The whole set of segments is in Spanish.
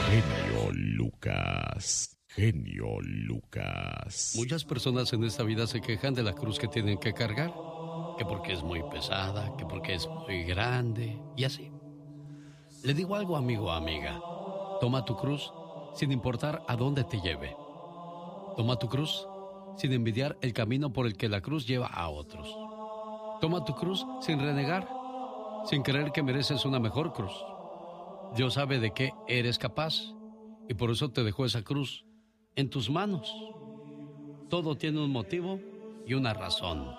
Genio Lucas. Genio Lucas. Muchas personas en esta vida se quejan de la cruz que tienen que cargar. Que porque es muy pesada, que porque es muy grande, y así. Le digo algo, amigo o amiga. Toma tu cruz sin importar a dónde te lleve. Toma tu cruz sin envidiar el camino por el que la cruz lleva a otros. Toma tu cruz sin renegar, sin creer que mereces una mejor cruz. Dios sabe de qué eres capaz y por eso te dejó esa cruz en tus manos. Todo tiene un motivo y una razón.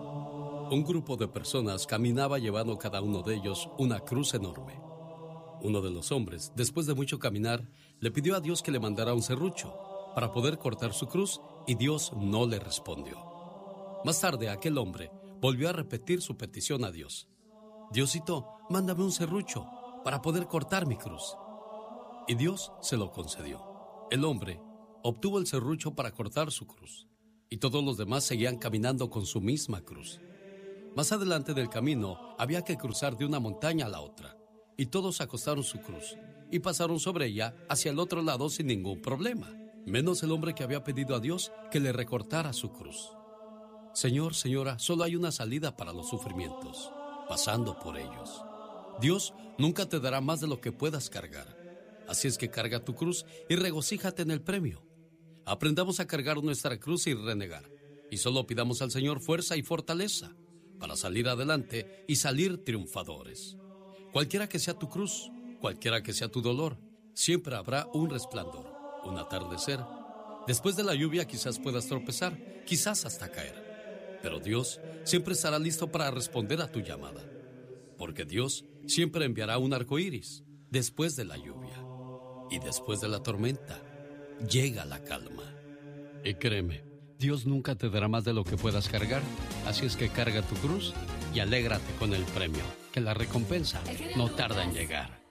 Un grupo de personas caminaba llevando cada uno de ellos una cruz enorme. Uno de los hombres, después de mucho caminar, le pidió a Dios que le mandara un serrucho para poder cortar su cruz y Dios no le respondió. Más tarde, aquel hombre volvió a repetir su petición a Dios. Diosito, mándame un serrucho para poder cortar mi cruz. Y Dios se lo concedió. El hombre obtuvo el serrucho para cortar su cruz y todos los demás seguían caminando con su misma cruz. Más adelante del camino había que cruzar de una montaña a la otra y todos acostaron su cruz y pasaron sobre ella hacia el otro lado sin ningún problema, menos el hombre que había pedido a Dios que le recortara su cruz. Señor, señora, solo hay una salida para los sufrimientos, pasando por ellos. Dios nunca te dará más de lo que puedas cargar. Así es que carga tu cruz y regocíjate en el premio. Aprendamos a cargar nuestra cruz y renegar. Y solo pidamos al Señor fuerza y fortaleza para salir adelante y salir triunfadores. Cualquiera que sea tu cruz, cualquiera que sea tu dolor, siempre habrá un resplandor, un atardecer. Después de la lluvia quizás puedas tropezar, quizás hasta caer. Pero Dios siempre estará listo para responder a tu llamada. Porque Dios siempre enviará un arco iris después de la lluvia. Y después de la tormenta, llega la calma. Y créeme, Dios nunca te dará más de lo que puedas cargar. Así es que carga tu cruz y alégrate con el premio, que la recompensa no tarda en llegar.